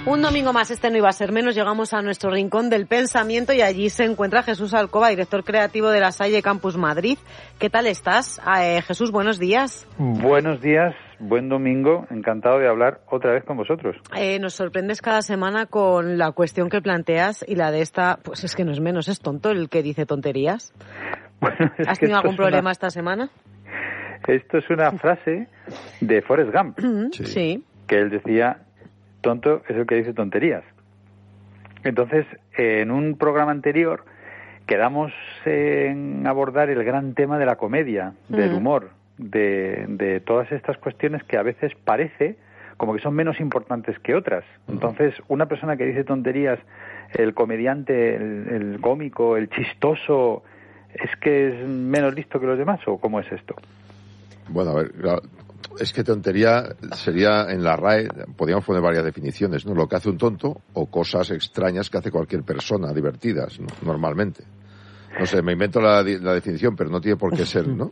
Un domingo más, este no iba a ser menos, llegamos a nuestro rincón del pensamiento y allí se encuentra Jesús Alcoba, director creativo de La Salle Campus Madrid. ¿Qué tal estás? Jesús, buenos días. Buenos días, buen domingo, encantado de hablar otra vez con vosotros. Nos sorprendes cada semana con la cuestión que planteas y la de esta, pues es que no es menos, es tonto el que dice tonterías. Bueno, ¿Has tenido algún problema esta semana? Esto es una frase de Forrest Gump, sí. Que él decía... Tonto es el que dice tonterías. Entonces, en un programa anterior quedamos en abordar el gran tema de la comedia, del humor, de todas estas cuestiones que a veces parece como que son menos importantes que otras. Entonces, una persona que dice tonterías, el comediante, el cómico, el chistoso, ¿es que es menos listo que los demás o cómo es esto? Bueno, a ver, es que tontería sería, en la RAE, podríamos poner varias definiciones, ¿no? Lo que hace un tonto o cosas extrañas que hace cualquier persona, divertidas, ¿no? Normalmente. No sé, me invento la definición, pero no tiene por qué ser, ¿no?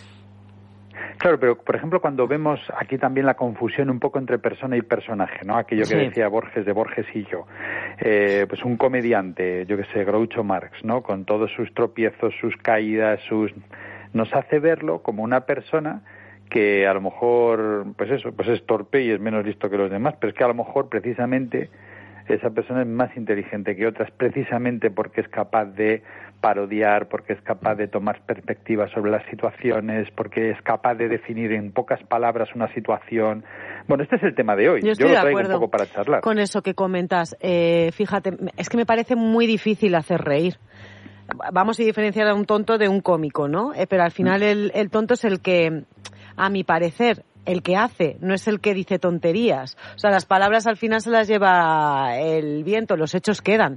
Claro, pero por ejemplo cuando vemos aquí también la confusión un poco entre persona y personaje, ¿no? Aquello que decía Borges, de Borges y yo. Pues un comediante, yo que sé, Groucho Marx, ¿no? Con todos sus tropiezos, sus caídas, nos hace verlo como una persona que a lo mejor, pues es torpe y es menos listo que los demás, pero es que a lo mejor precisamente esa persona es más inteligente que otras, precisamente porque es capaz de parodiar, porque es capaz de tomar perspectivas sobre las situaciones, porque es capaz de definir en pocas palabras una situación. Bueno, este es el tema de hoy. Yo lo traigo un poco para charlar. Con eso que comentas, fíjate, es que me parece muy difícil hacer reír. Vamos a diferenciar a un tonto de un cómico, ¿no? Pero al final el tonto es el que, a mi parecer, el que hace, no es el que dice tonterías. O sea, las palabras al final se las lleva el viento, los hechos quedan.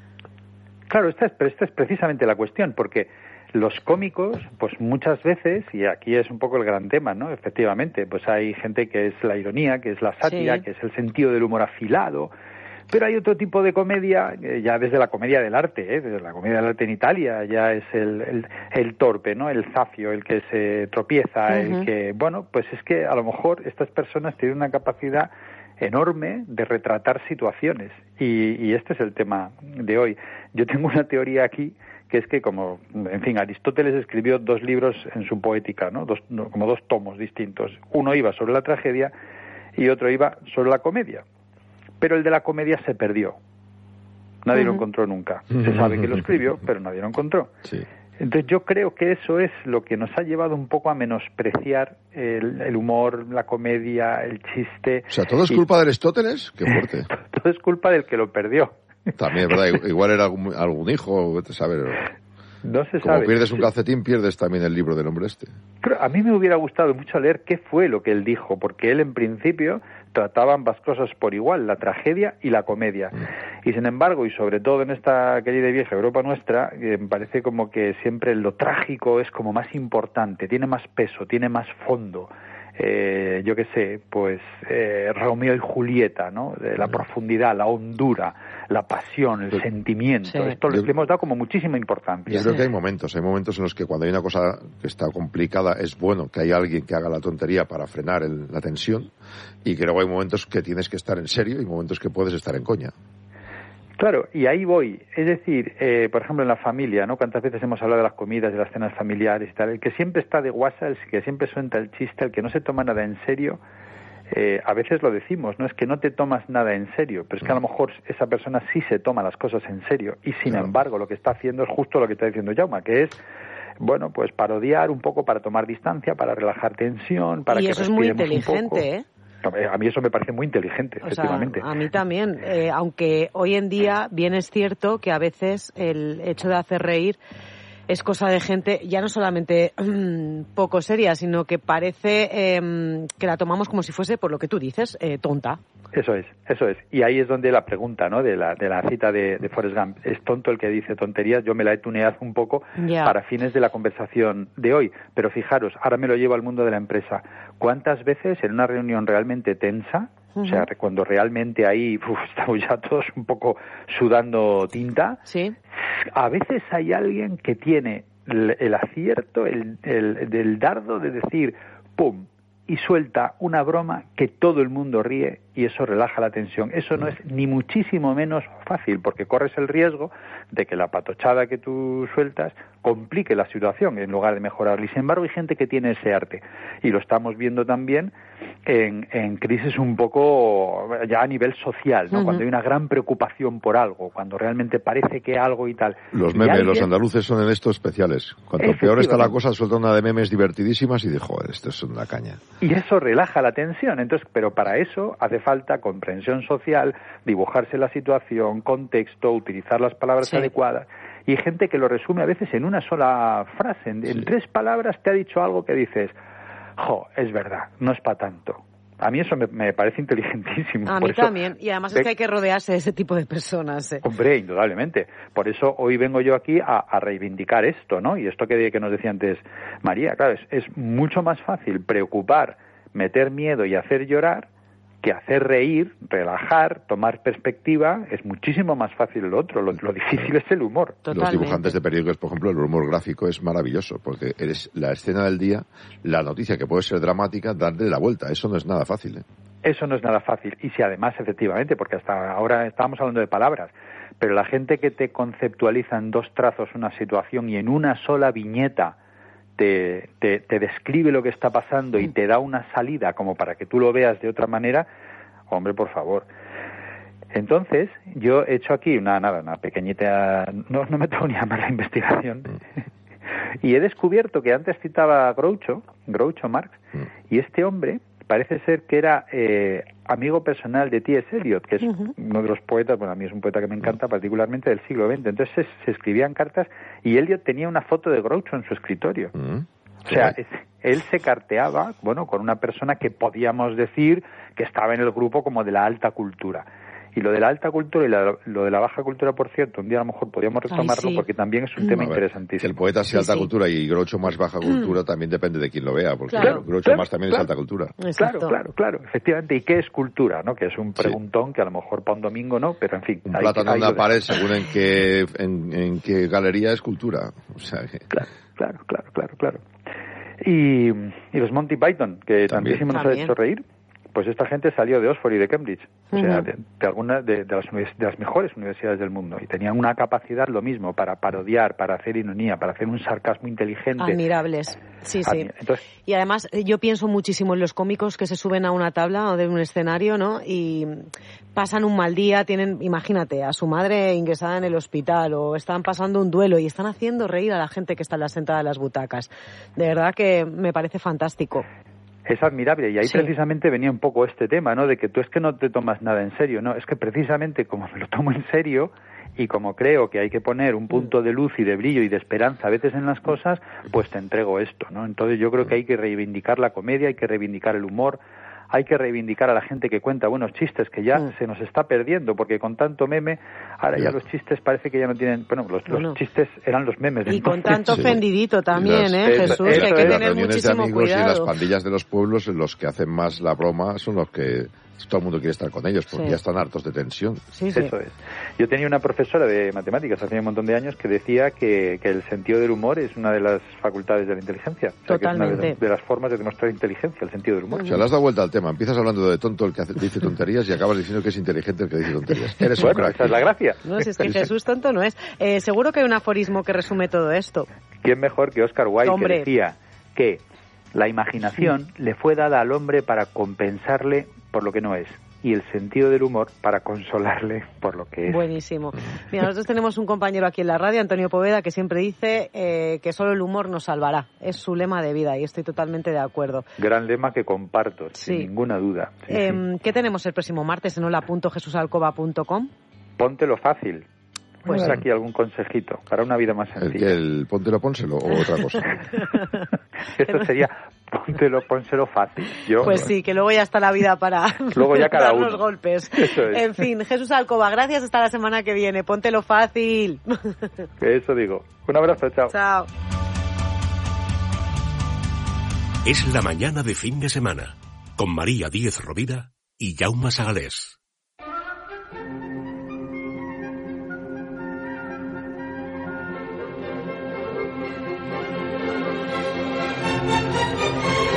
Claro, esta es precisamente la cuestión, porque los cómicos, pues muchas veces, y aquí es un poco el gran tema, ¿no? Efectivamente, pues hay gente que es la ironía, que es la sátira, que es el sentido del humor afilado, pero hay otro tipo de comedia, ya desde la comedia del arte, desde la comedia del arte en Italia, ya es el torpe, ¿no? El zafio, el que se tropieza, el que, bueno, pues es que a lo mejor estas personas tienen una capacidad enorme de retratar situaciones y este es el tema de hoy. Yo tengo una teoría aquí que es que como, en fin, Aristóteles escribió 2 libros en su poética, ¿no? Como 2 tomos distintos. Uno iba sobre la tragedia y otro iba sobre la comedia. Pero el de la comedia se perdió. Nadie lo encontró nunca. Se sabe que lo escribió, pero nadie lo encontró. Sí. Entonces yo creo que eso es lo que nos ha llevado un poco a menospreciar el humor, la comedia, el chiste. O sea, ¿todo es culpa de Aristóteles? Qué fuerte. Todo es culpa del que lo perdió. También, ¿verdad? Igual era algún hijo, vete a saber. No se Como sabe. Pierdes un calcetín, pierdes también el libro del hombre este. Pero a mí me hubiera gustado mucho leer qué fue lo que él dijo, porque él en principio trataba ambas cosas por igual, la tragedia y la comedia. Y sin embargo, y sobre todo en esta querida y vieja Europa nuestra, me parece como que siempre lo trágico es como más importante, tiene más peso, tiene más fondo. Yo qué sé, pues Romeo y Julieta, ¿no? La profundidad, la hondura, la pasión, el sentimiento. Sí. Esto le hemos dado como muchísima importancia. Yo creo que hay momentos en los que cuando hay una cosa que está complicada es bueno que haya alguien que haga la tontería para frenar la tensión y que luego hay momentos que tienes que estar en serio y momentos que puedes estar en coña. Claro, y ahí voy. Es decir, por ejemplo, en la familia, ¿no? Cuántas veces hemos hablado de las comidas, de las cenas familiares y tal. El que siempre está de guasa, el que siempre suelta el chiste, el que no se toma nada en serio, a veces lo decimos, ¿no? Es que no te tomas nada en serio, pero es que a lo mejor esa persona sí se toma las cosas en serio y sin embargo lo que está haciendo es justo lo que está diciendo Jaume, que es, bueno, pues parodiar un poco para tomar distancia, para relajar tensión, para que respiremos un poco. Y eso es muy inteligente, ¿eh? A mí eso me parece muy inteligente, efectivamente. A mí también, aunque hoy en día bien es cierto que a veces el hecho de hacer reír es cosa de gente ya no solamente poco seria, sino que parece que la tomamos como si fuese, por lo que tú dices, tonta. Eso es. Y ahí es donde la pregunta, ¿no? De la cita de Forrest Gump. ¿Es tonto el que dice tonterías? Yo me la he tuneado un poco para fines de la conversación de hoy. Pero fijaros, ahora me lo llevo al mundo de la empresa. ¿Cuántas veces en una reunión realmente tensa, o sea, cuando realmente ahí estamos ya todos un poco sudando tinta, a veces hay alguien que tiene el acierto, del dardo de decir ¡pum! Y suelta una broma que todo el mundo ríe y eso relaja la tensión. Eso no es ni muchísimo menos fácil, porque corres el riesgo de que la patochada que tú sueltas complique la situación en lugar de mejorarla. Y sin embargo hay gente que tiene ese arte, y lo estamos viendo también en crisis un poco ya a nivel social, ¿no? Cuando hay una gran preocupación por algo, cuando realmente parece que algo y tal. Los memes, los andaluces son en esto especiales. Cuanto peor está la cosa, suelta una de memes divertidísimas y dice, joder, esto es una caña. Y eso relaja la tensión. Entonces, pero para eso hace falta comprensión social, dibujarse la situación, contexto, utilizar las palabras adecuadas. Y hay gente que lo resume a veces en una sola frase, en 3 palabras te ha dicho algo que dices, es verdad, no es para tanto. A mí eso me parece inteligentísimo. A mí también, y además es que hay que rodearse de ese tipo de personas. Hombre, indudablemente. Por eso hoy vengo yo aquí a reivindicar esto, ¿no? Y esto que nos decía antes María, claro, es mucho más fácil preocupar, meter miedo y hacer llorar que hacer reír, relajar, tomar perspectiva. Es muchísimo más fácil lo otro. Lo difícil es el humor. Totalmente. Los dibujantes de periódicos, por ejemplo, el humor gráfico es maravilloso, porque eres la escena del día, la noticia que puede ser dramática, darle la vuelta. Eso no es nada fácil, ¿eh? Eso no es nada fácil. Y si además, efectivamente, porque hasta ahora estábamos hablando de palabras, pero la gente que te conceptualiza en 2 trazos una situación y en una sola viñeta te describe lo que está pasando y te da una salida como para que tú lo veas de otra manera, hombre, por favor. Entonces, yo he hecho aquí una pequeñita, no me tengo ni a llamar la investigación, y he descubierto que antes citaba a Groucho Marx, y este hombre parece ser que era amigo personal de T.S. Eliot, que es uno de los poetas, bueno, a mí es un poeta que me encanta, particularmente del siglo XX. Entonces se escribían cartas y Eliot tenía una foto de Groucho en su escritorio. O sea, él se carteaba, con una persona que podíamos decir que estaba en el grupo como de la alta cultura. Y lo de la alta cultura y lo de la baja cultura, por cierto, un día a lo mejor podríamos retomarlo porque también es un tema interesantísimo. Que el poeta sea alta cultura y Groucho más baja cultura también depende de quién lo vea, porque Groucho más también es alta cultura. Claro, efectivamente. ¿Y qué es cultura? ¿No? Que es un preguntón que a lo mejor para un domingo no, pero en fin. Un plátano en una pared según en qué galería es cultura. O sea que... Claro. Y los Monty Python, que tantísimo nos ha hecho reír. Pues esta gente salió de Oxford y de Cambridge, o sea, de algunas de las mejores universidades del mundo, y tenían una capacidad lo mismo para parodiar, para hacer ironía, para hacer un sarcasmo inteligente. Admirables, sí. Entonces, y además yo pienso muchísimo en los cómicos que se suben a una tabla o de un escenario, ¿no? Y pasan un mal día, tienen, imagínate, a su madre ingresada en el hospital o están pasando un duelo y están haciendo reír a la gente que está sentada en las butacas. De verdad que me parece fantástico. Es admirable, y ahí precisamente venía un poco este tema, ¿no? De que tú es que no te tomas nada en serio, ¿no? Es que precisamente como me lo tomo en serio y como creo que hay que poner un punto de luz y de brillo y de esperanza a veces en las cosas, pues te entrego esto, ¿no? Entonces yo creo que hay que reivindicar la comedia, hay que reivindicar el humor, hay que reivindicar a la gente que cuenta buenos chistes, que ya se nos está perdiendo, porque con tanto meme, ahora ya los chistes parece que ya no tienen... Bueno, los chistes eran los memes. Y con tanto ofendidito también, Jesús, que hay que tener muchísimo cuidado. Y las pandillas de los pueblos, los que hacen más la broma, son los que todo el mundo quiere estar con ellos, porque ya están hartos de tensión. Eso es. Yo tenía una profesora de matemáticas hace un montón de años que decía que el sentido del humor es una de las facultades de la inteligencia. Totalmente. O sea, que es una de las formas de demostrar inteligencia, el sentido del humor. O sea, le has dado vuelta al tema. Empiezas hablando de tonto el que dice tonterías y acabas diciendo que es inteligente el que dice tonterías. Eres un crack. Esa es la gracia. No, si es que Jesús tonto no es. Seguro que hay un aforismo que resume todo esto. ¿Quién mejor que Oscar Wilde, que decía que la imaginación le fue dada al hombre para compensarle por lo que no es, y el sentido del humor para consolarle por lo que es? Buenísimo. Mira, nosotros tenemos un compañero aquí en la radio, Antonio Poveda, que siempre dice que solo el humor nos salvará. Es su lema de vida y estoy totalmente de acuerdo. Gran lema que comparto, sin ninguna duda. ¿Qué tenemos el próximo martes en hola.jesusalcoba.com? Póntelo fácil. Pues dar aquí algún consejito para una vida más sencilla. ¿El póntelo, pónselo o otra cosa? Esto sería póntelo, pónselo fácil. Pues sí, que luego ya está la vida para luego ya cada dar uno los golpes. Eso es. En fin, Jesús Alcoba, gracias, hasta la semana que viene. Póntelo fácil. Eso digo. Un abrazo, chao. Chao. Es la mañana de fin de semana, con María Díez Rovira y Jaume Sagalés.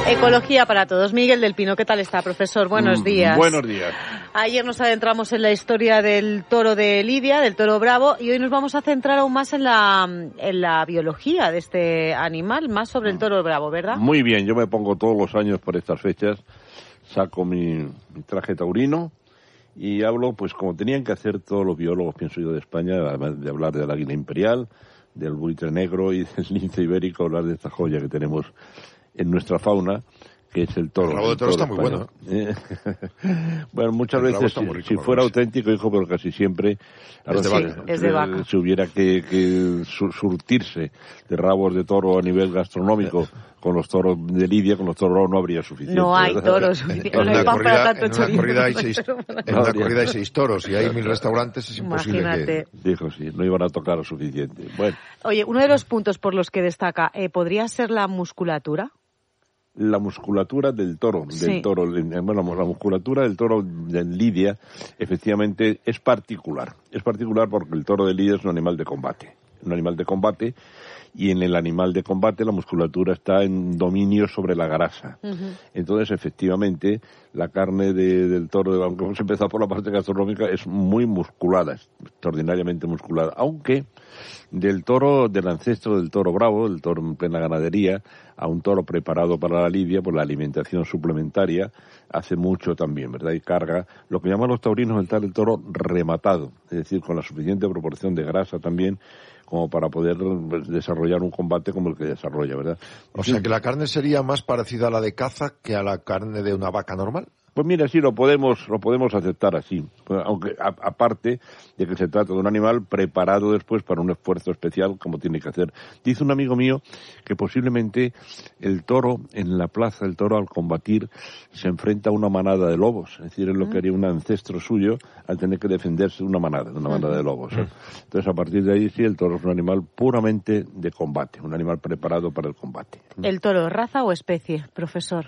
Ecología para todos. Miguel del Pino, ¿qué tal está, profesor? Buenos días. Buenos días. Ayer nos adentramos en la historia del toro de Lidia, del toro bravo, y hoy nos vamos a centrar aún más en la biología de este animal, más sobre el toro bravo, ¿verdad? Muy bien, yo me pongo todos los años por estas fechas, saco mi traje taurino y hablo, pues como tenían que hacer todos los biólogos, pienso yo, de España, además de hablar del águila imperial, del buitre negro y del lince ibérico, hablar de esta joya que tenemos en nuestra fauna, que es el toro. El rabo de toro está muy bueno. Bueno, muchas veces, si fuera auténtico, hijo, pero casi siempre es de vaca. Si hubiera que surtirse de rabos de toro a nivel gastronómico con los toros de Lidia, con los toros no habría suficiente. No hay ¿verdad? toros. En una corrida hay 6 toros y hay 1000 restaurantes, es imposible. Imagínate. Dijo, sí, no iban a tocar lo suficiente. Bueno. Oye, uno de los puntos por los que destaca, ¿podría ser la musculatura? La musculatura del toro, bueno, la musculatura del toro de Lidia, efectivamente, es particular. Es particular porque el toro de Lidia es un animal de combate. Y en el animal de combate la musculatura está en dominio sobre la grasa. Uh-huh. Entonces, efectivamente, la carne del toro, aunque hemos empezado por la parte gastronómica, es muy musculada, es extraordinariamente musculada. Aunque del ancestro del toro bravo, del toro en plena ganadería, a un toro preparado para la lidia, pues la alimentación suplementaria hace mucho también, ¿verdad? Y carga, lo que llaman los taurinos el toro rematado, es decir, con la suficiente proporción de grasa también, como para poder desarrollar un combate como el que desarrolla, ¿verdad? O sea, que la carne sería más parecida a la de caza que a la carne de una vaca normal. Pues mira, sí, lo podemos aceptar así, aunque aparte de que se trata de un animal preparado después para un esfuerzo especial como tiene que hacer. Dice un amigo mío que posiblemente el toro en la plaza, el toro al combatir, se enfrenta a una manada de lobos, es decir, es lo que haría un ancestro suyo al tener que defenderse de una manada de lobos. Entonces, a partir de ahí sí, el toro es un animal puramente de combate, un animal preparado para el combate. ¿El toro, raza o especie, profesor?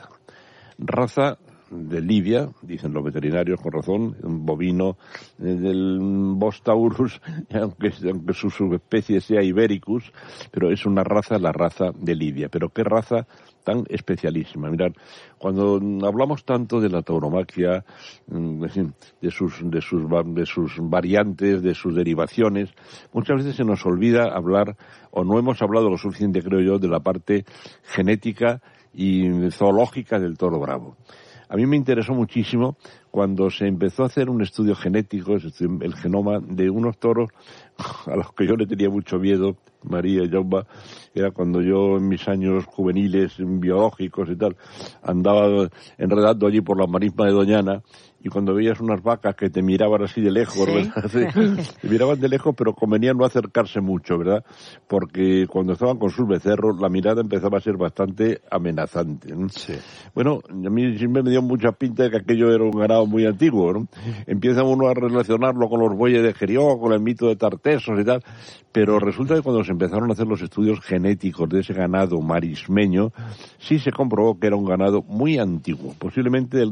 Raza de Lidia, dicen los veterinarios con razón, un bovino del Bos taurus, aunque su subespecie sea Ibericus, pero es una raza, la raza de Lidia. Pero qué raza tan especialísima. Mirad, cuando hablamos tanto de la tauromaquia, de sus variantes, de sus derivaciones, muchas veces se nos olvida hablar, o no hemos hablado lo suficiente, creo yo, de la parte genética y zoológica del toro bravo. A mí me interesó muchísimo cuando se empezó a hacer un estudio genético, el genoma de unos toros a los que yo le tenía mucho miedo, María y Jaume, era cuando yo en mis años juveniles, biológicos y tal, andaba enredando allí por la marisma de Doñana, y cuando veías unas vacas que te miraban así de lejos, ¿sí? ¿Verdad? Te miraban de lejos, pero convenía no acercarse mucho, ¿verdad? Porque cuando estaban con sus becerros, la mirada empezaba a ser bastante amenazante, ¿no? Sí. Bueno, a mí siempre me dio mucha pinta de que aquello era un ganado muy antiguo, ¿no? Empieza uno a relacionarlo con los bueyes de Gerió, con el mito de Tartesos y tal, pero resulta que cuando se empezaron a hacer los estudios genéticos de ese ganado marismeño, sí se comprobó que era un ganado muy antiguo, posiblemente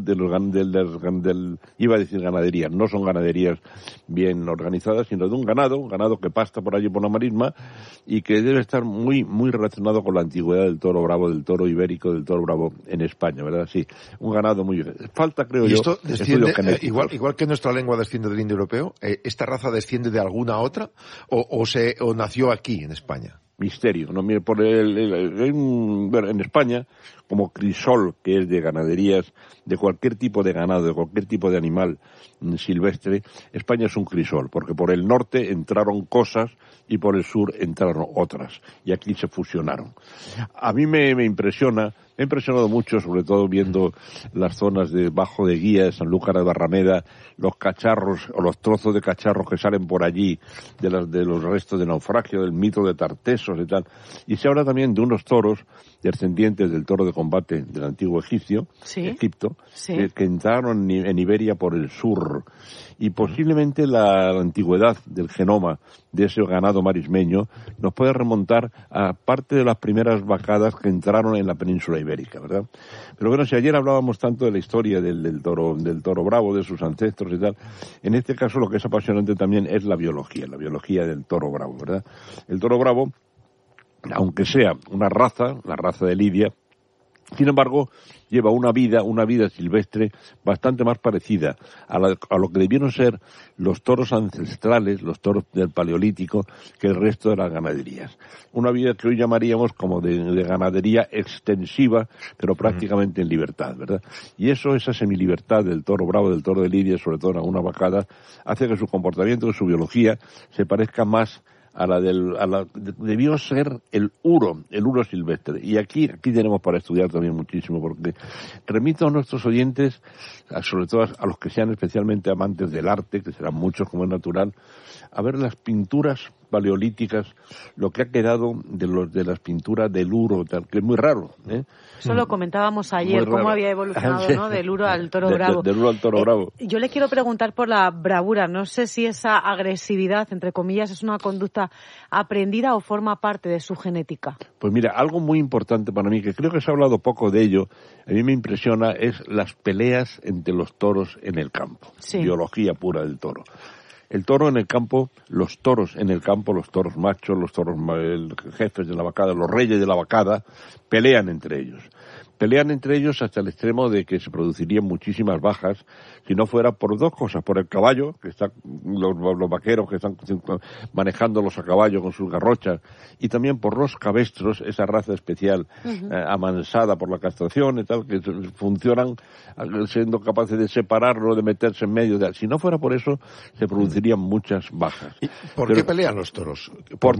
iba a decir ganaderías, no son ganaderías bien organizadas, sino de un ganado que pasta por allí por la marisma y que debe estar muy, muy relacionado con la antigüedad del toro bravo, del toro ibérico, del toro bravo en España, ¿verdad? Sí, un ganado muy... Falta, creo yo, esto desciende, igual que nuestra lengua desciende del indoeuropeo, ¿esta raza desciende de alguna otra o nació aquí, en España? Misterio, ¿no? Mire, en España, como crisol, que es de ganaderías, de cualquier tipo de ganado, de cualquier tipo de animal silvestre, España es un crisol, porque por el norte entraron cosas y por el sur entraron otras, y aquí se fusionaron. A mí me impresiona, me ha impresionado mucho, sobre todo viendo las zonas de Bajo de Guía, de Sanlúcar de Barrameda, los cacharros o los trozos de cacharros que salen por allí de los restos de naufragio, del mito de Tartesos y tal. Y se habla también de unos toros descendientes del toro de combate del antiguo Egipto, que entraron en Iberia por el sur. Y posiblemente la antigüedad del genoma de ese ganado marismeño nos puede remontar a parte de las primeras vacadas que entraron en la península ibérica, ¿verdad? Pero bueno, si ayer hablábamos tanto de la historia del toro bravo, de sus ancestros y tal, en este caso lo que es apasionante también es la biología del toro bravo, ¿verdad? El toro bravo, aunque sea una raza, la raza de Lidia, Sin embargo, lleva una vida silvestre bastante más parecida a lo que debieron ser los toros ancestrales, los toros del Paleolítico, que el resto de las ganaderías. Una vida que hoy llamaríamos como de ganadería extensiva, pero prácticamente en libertad, ¿verdad? Y esa semilibertad del toro bravo, del toro de Lidia, sobre todo en alguna vacada, hace que su comportamiento, que su biología, se parezca más debió ser el uro silvestre. Y aquí tenemos para estudiar también muchísimo, porque remito a nuestros oyentes, sobre todo a los que sean especialmente amantes del arte, que serán muchos como es natural, a ver las pinturas paleolíticas, lo que ha quedado de las pinturas del uro, que es muy raro, ¿eh? Eso lo comentábamos ayer, cómo había evolucionado, ¿no? Del uro al toro bravo. Del uro al toro bravo. Yo le quiero preguntar por la bravura. No sé si esa agresividad, entre comillas, es una conducta aprendida o forma parte de su genética. Pues mira, algo muy importante para mí, que creo que se ha hablado poco de ello, a mí me impresiona, es las peleas entre los toros en el campo. Sí. Biología pura del toro. El toro en el campo, los toros machos, los toros jefes de la vacada, los reyes de la vacada, pelean entre ellos. Pelean entre ellos hasta el extremo de que se producirían muchísimas bajas, si no fuera por dos cosas: por el caballo, que están los vaqueros que están manejándolos a caballo con sus garrochas, y también por los cabestros, esa raza especial, amansada por la castración y tal, que funcionan siendo capaces de separarlo, de meterse en medio. Si no fuera por eso, se producirían muchas bajas. ¿Por qué pelean los toros? Por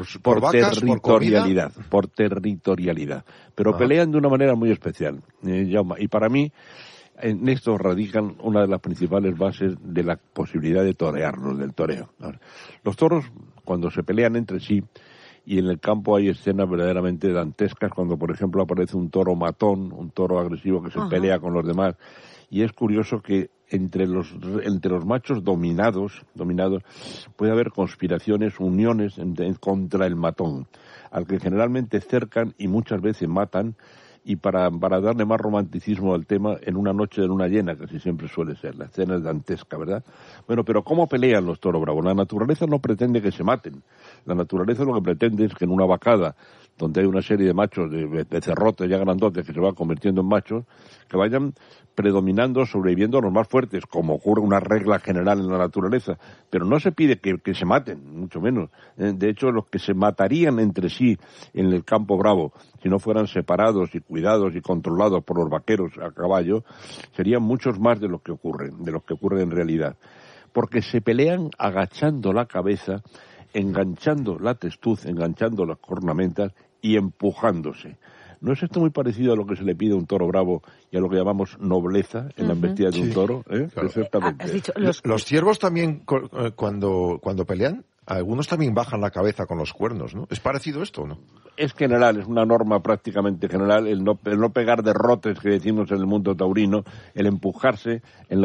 territorialidad. Por territorialidad. Pero pelean de una manera muy especial, Jaume. Y para mí, en esto radican una de las principales bases de la posibilidad de torearlos, del toreo. Los toros, cuando se pelean entre sí, y en el campo hay escenas verdaderamente dantescas, cuando por ejemplo aparece un toro matón, un toro agresivo que se pelea con los demás, y es curioso que entre los machos dominados puede haber conspiraciones, uniones contra el matón, al que generalmente cercan y muchas veces matan, y para darle más romanticismo al tema, en una noche de luna llena, que así siempre suele ser, la escena es dantesca, ¿verdad? Bueno, pero ¿cómo pelean los toros bravos? La naturaleza no pretende que se maten. La naturaleza lo que pretende es que en una vacada, donde hay una serie de machos, de becerrotes ya grandotes que se van convirtiendo en machos, que vayan predominando, sobreviviendo a los más fuertes, como ocurre una regla general en la naturaleza. Pero no se pide que se maten, mucho menos. De hecho, los que se matarían entre sí en el campo bravo, si no fueran separados y cuidados y controlados por los vaqueros a caballo, serían muchos más de lo que ocurre en realidad. Porque se pelean agachando la cabeza, enganchando la testuz, enganchando las cornamentas y empujándose. ¿No es esto muy parecido a lo que se le pide a un toro bravo y a lo que llamamos nobleza en la embestida de un toro? Claro. Exactamente. Los ciervos también, cuando pelean, algunos también bajan la cabeza con los cuernos, ¿no? ¿Es parecido esto o no? Es general, es una norma prácticamente general, el no pegar derrotes que decimos en el mundo taurino, el empujarse en la